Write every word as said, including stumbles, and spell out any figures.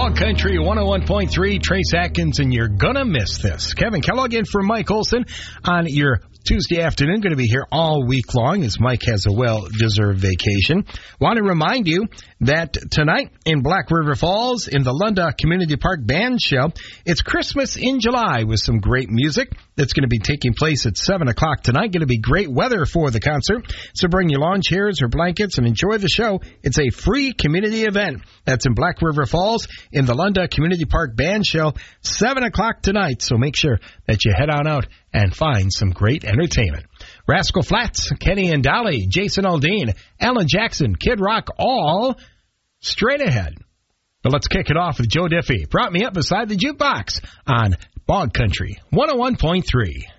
Bog Country one oh one point three, Trace Atkins, and you're gonna miss this. Kevin Kellogg in for Mike Olson on your Tuesday afternoon. Going to be here all week long as Mike has a well-deserved vacation. Want to remind you that tonight in Black River Falls in the Lunda Community Park Band Show, it's Christmas in July with some great music that's going to be taking place at seven o'clock tonight. Going to be great weather for the concert, so bring your lawn chairs or blankets and enjoy the show. It's a free community event. That's in Black River Falls in the Lunda Community Park Band Show, seven o'clock tonight, so make sure that you head on out and find some great entertainment. Rascal Flatts, Kenny and Dolly, Jason Aldean, Alan Jackson, Kid Rock, all straight ahead. But let's kick it off with Joe Diffie. Brought me up beside the jukebox on Bog Country one oh one point three.